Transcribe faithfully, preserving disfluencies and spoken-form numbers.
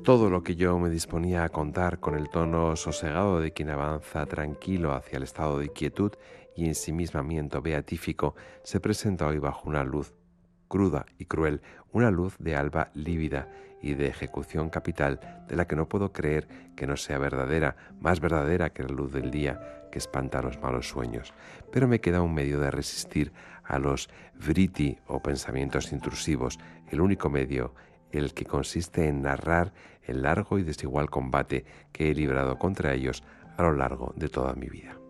Todo lo que yo me disponía a contar con el tono sosegado de quien avanza tranquilo hacia el estado de quietud y ensimismamiento beatífico se presenta hoy bajo una luz cruda y cruel, una luz de alba lívida y de ejecución capital de la que no puedo creer que no sea verdadera, más verdadera que la luz del día que espanta los malos sueños. Pero me queda un medio de resistir a los vritti o pensamientos intrusivos, el único medio, el que consiste en narrar el largo y desigual combate que he librado contra ellos a lo largo de toda mi vida.